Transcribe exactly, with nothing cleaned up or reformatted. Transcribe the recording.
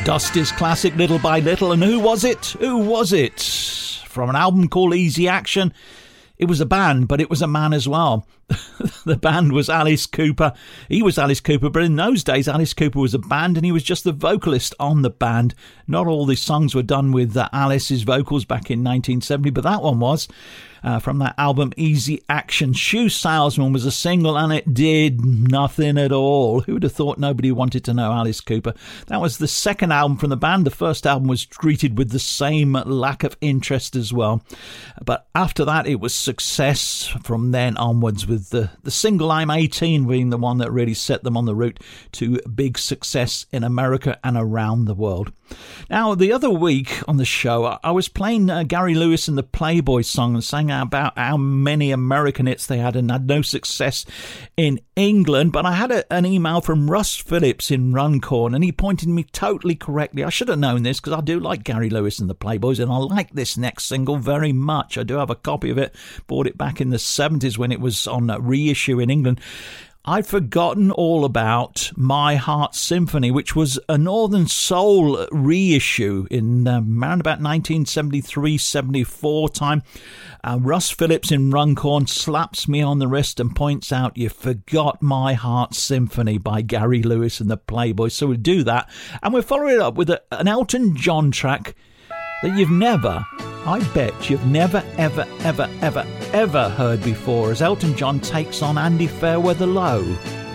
Dusty's classic Little by Little. And who was it? Who was it? From an album called Easy Action. It was a band, but it was a man as well. The band was Alice Cooper. He was Alice Cooper, but in those days, Alice Cooper was a band and he was just the vocalist on the band. Not all the songs were done with uh, Alice's vocals back in nineteen seventy, but that one was. Uh, from that album Easy Action. Shoe Salesman was a single and it did nothing at all. Who would have thought nobody wanted to know Alice Cooper? That was the second album from the band. The first album was treated with the same lack of interest as well. But after that it was success from then onwards, with the, the single I'm eighteen being the one that really set them on the route to big success in America and around the world. Now, the other week on the show, I was playing uh, Gary Lewis and the Playboys song and saying about how many American hits they had and had no success in England. But I had a, an email from Russ Phillips in Runcorn, and he pointed me totally correctly. I should have known this because I do like Gary Lewis and the Playboys, and I like this next single very much. I do have a copy of it. Bought it back in the seventies when it was on a reissue in England. I'd forgotten all about My Heart Symphony, which was a Northern Soul reissue in um, around about nineteen seventy-three seventy-four time. Uh, Russ Phillips in Runcorn slaps me on the wrist and points out, you forgot My Heart Symphony by Gary Lewis and the Playboys. So we'll do that. And we'll follow it up with a, an Elton John track that you've never, I bet you've never, ever, ever, ever, ever heard before, as Elton John takes on Andy Fairweather Low.